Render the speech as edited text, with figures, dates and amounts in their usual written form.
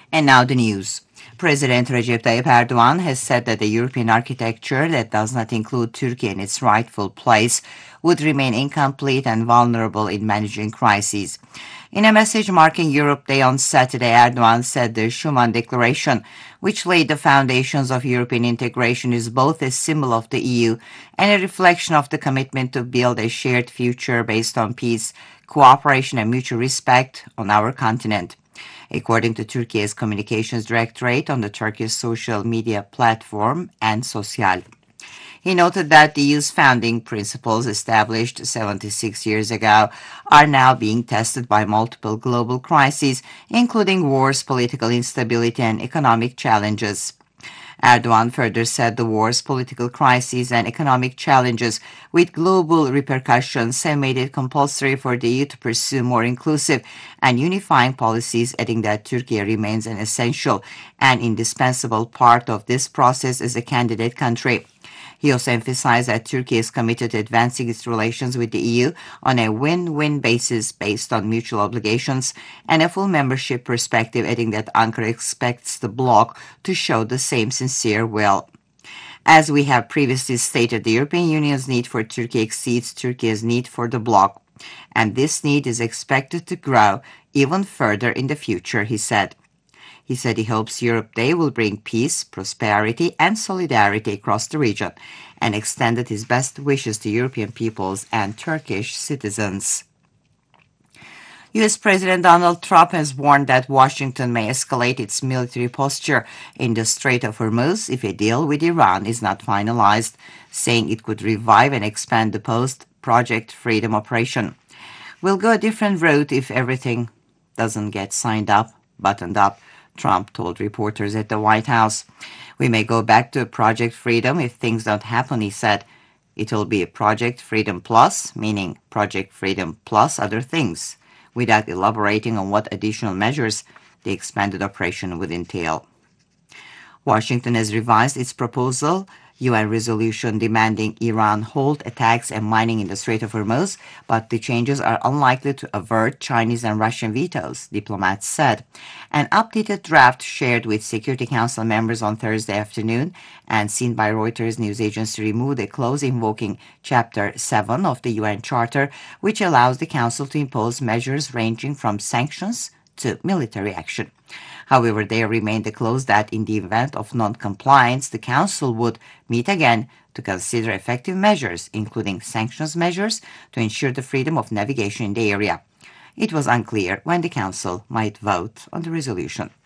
And now the news. President Recep Tayyip Erdogan has said that the European architecture that does not include Turkey in its rightful place would remain incomplete and vulnerable in managing crises. In a message marking Europe Day on Saturday, Erdogan said the Schuman Declaration, which laid the foundations of European integration, is both a symbol of the EU and a reflection of the commitment to build a shared future based on peace, cooperation, and mutual respect on our continent. According to Turkey's Communications Directorate on the Turkish social media platform and Sosyal. He noted that the EU's founding principles, established 76 years ago, are now being tested by multiple global crises, including wars, political instability, and economic challenges. Erdogan further said the wars, political crises, and economic challenges with global repercussions have made it compulsory for the EU to pursue more inclusive and unifying policies, adding that Turkey remains an essential and indispensable part of this process as a candidate country. He also emphasized that Turkey is committed to advancing its relations with the EU on a win-win basis based on mutual obligations and a full membership perspective, adding that Ankara expects the bloc to show the same sincere will. As we have previously stated, the European Union's need for Turkey exceeds Turkey's need for the bloc, and this need is expected to grow even further in the future, he said. He said he hopes Europe Day will bring peace, prosperity, and solidarity across the region, and extended his best wishes to European peoples and Turkish citizens. U.S. President Donald Trump has warned that Washington may escalate its military posture in the Strait of Hormuz if a deal with Iran is not finalized, saying it could revive and expand the post-Project Freedom operation. We'll go a different route if everything doesn't get buttoned up, Trump told reporters at the White House. We may go back to Project Freedom if things don't happen, he said. It will be a Project Freedom Plus, meaning Project Freedom plus other things, without elaborating on what additional measures the expanded operation would entail. Washington has revised its proposal, UN resolution demanding Iran halt attacks and mining in the Strait of Hormuz, but the changes are unlikely to avert Chinese and Russian vetoes, diplomats said. An updated draft shared with Security Council members on Thursday afternoon and seen by Reuters news agency removed a clause invoking Chapter 7 of the UN Charter, which allows the Council to impose measures ranging from sanctions to military action. However, there remained a clause that in the event of non-compliance, the Council would meet again to consider effective measures, including sanctions measures, to ensure the freedom of navigation in the area. It was unclear when the Council might vote on the resolution.